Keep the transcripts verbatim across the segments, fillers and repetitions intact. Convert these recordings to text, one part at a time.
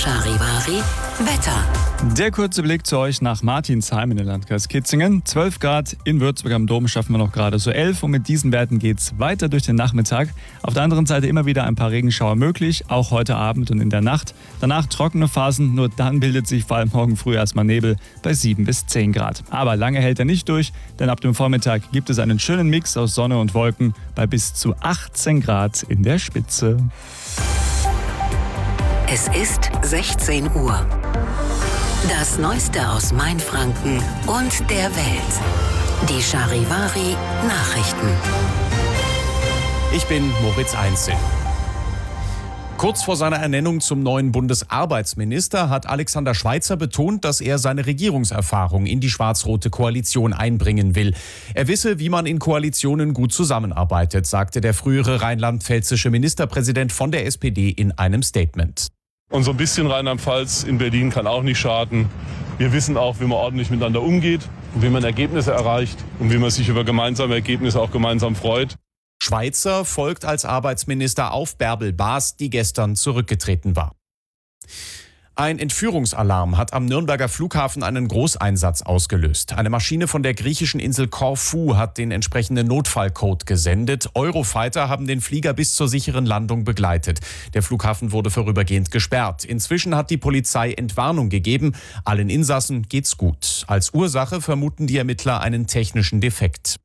Charivari Wetter. Der kurze Blick zu euch nach Martinsheim in den Landkreis Kitzingen. zwölf Grad, in Würzburg am Dom schaffen wir noch gerade so elf und mit diesen Werten geht's weiter durch den Nachmittag. Auf der anderen Seite immer wieder ein paar Regenschauer möglich, auch heute Abend und in der Nacht. Danach trockene Phasen, nur dann bildet sich vor allem morgen früh erstmal Nebel bei sieben bis zehn Grad. Aber lange hält er nicht durch, denn ab dem Vormittag gibt es einen schönen Mix aus Sonne und Wolken bei bis zu achtzehn Grad in der Spitze. Es ist sechzehn Uhr. Das Neueste aus Mainfranken und der Welt. Die Charivari Nachrichten. Ich bin Moritz Einzel. Kurz vor seiner Ernennung zum neuen Bundesarbeitsminister hat Alexander Schweitzer betont, dass er seine Regierungserfahrung in die schwarz-rote Koalition einbringen will. Er wisse, wie man in Koalitionen gut zusammenarbeitet, sagte der frühere rheinland-pfälzische Ministerpräsident von der S P D in einem Statement. Und so ein bisschen Rheinland-Pfalz in Berlin kann auch nicht schaden. Wir wissen auch, wie man ordentlich miteinander umgeht, wie man Ergebnisse erreicht und wie man sich über gemeinsame Ergebnisse auch gemeinsam freut. Schweitzer folgt als Arbeitsminister auf Bärbel Baas, die gestern zurückgetreten war. Ein Entführungsalarm hat am Nürnberger Flughafen einen Großeinsatz ausgelöst. Eine Maschine von der griechischen Insel Korfu hat den entsprechenden Notfallcode gesendet. Eurofighter haben den Flieger bis zur sicheren Landung begleitet. Der Flughafen wurde vorübergehend gesperrt. Inzwischen hat die Polizei Entwarnung gegeben. Allen Insassen geht's gut. Als Ursache vermuten die Ermittler einen technischen Defekt.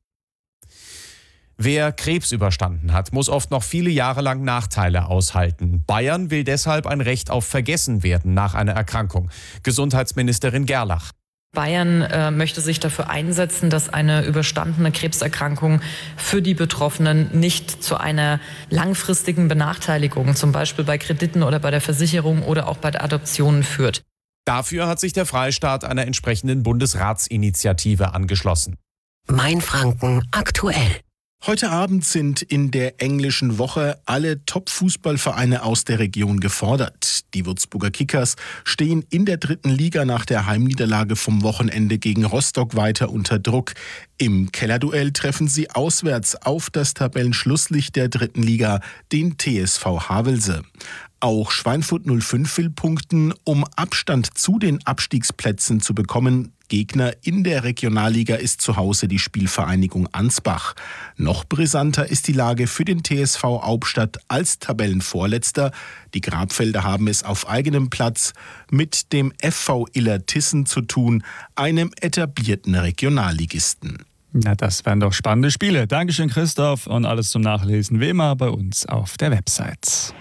Wer Krebs überstanden hat, muss oft noch viele Jahre lang Nachteile aushalten. Bayern will deshalb ein Recht auf Vergessenwerden nach einer Erkrankung. Gesundheitsministerin Gerlach. Bayern äh, möchte sich dafür einsetzen, dass eine überstandene Krebserkrankung für die Betroffenen nicht zu einer langfristigen Benachteiligung, zum Beispiel bei Krediten oder bei der Versicherung oder auch bei der Adoption führt. Dafür hat sich der Freistaat einer entsprechenden Bundesratsinitiative angeschlossen. Mainfranken aktuell. Heute Abend sind in der englischen Woche alle Top-Fußballvereine aus der Region gefordert. Die Würzburger Kickers stehen in der dritten Liga nach der Heimniederlage vom Wochenende gegen Rostock weiter unter Druck. Im Kellerduell treffen sie auswärts auf das Tabellenschlusslicht der dritten Liga, den T S V Havelse. Auch Schweinfurt null fünf will punkten, um Abstand zu den Abstiegsplätzen zu bekommen. Gegner in der Regionalliga ist zu Hause die Spielvereinigung Ansbach. Noch brisanter ist die Lage für den T S V Hauptstadt als Tabellenvorletzter. Die Grabfelder haben es auf eigenem Platz mit dem F V Illertissen zu tun, einem etablierten Regionalligisten. Na, das wären doch spannende Spiele. Dankeschön, Christoph. Und alles zum Nachlesen wie immer bei uns auf der Website.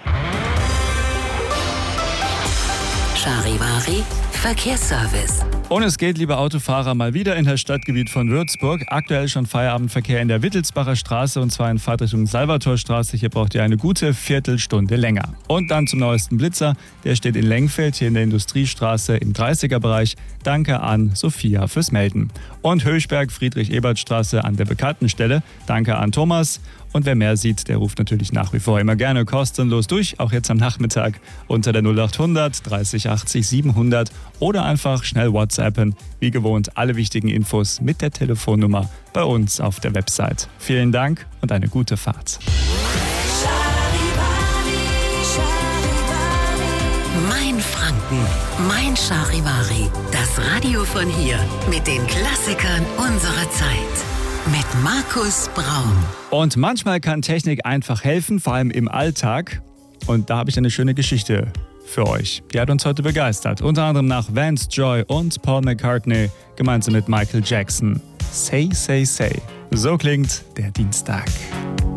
Charivari Verkehrsservice. Und es geht, liebe Autofahrer, mal wieder in das Stadtgebiet von Würzburg. Aktuell schon Feierabendverkehr in der Wittelsbacher Straße und zwar in Fahrtrichtung Salvatorstraße. Hier braucht ihr eine gute Viertelstunde länger. Und dann zum neuesten Blitzer. Der steht in Lengfeld hier in der Industriestraße im dreißiger-Bereich. Danke an Sophia fürs Melden. Und Höchberg, Friedrich-Ebert-Straße an der bekannten Stelle. Danke an Thomas. Und wer mehr sieht, der ruft natürlich nach wie vor immer gerne kostenlos durch, auch jetzt am Nachmittag unter der null achthundert dreißig achtzig siebenhundert oder einfach schnell WhatsAppen. Wie gewohnt alle wichtigen Infos mit der Telefonnummer bei uns auf der Website. Vielen Dank und eine gute Fahrt. Mainfranken, mein Charivari. Das Radio von hier mit den Klassikern unserer Zeit. Mit Markus Braun. Und manchmal kann Technik einfach helfen, vor allem im Alltag. Und da habe ich eine schöne Geschichte für euch. Die hat uns heute begeistert. Unter anderem nach Vance Joy und Paul McCartney gemeinsam mit Michael Jackson. Say, say, say. So klingt der Dienstag.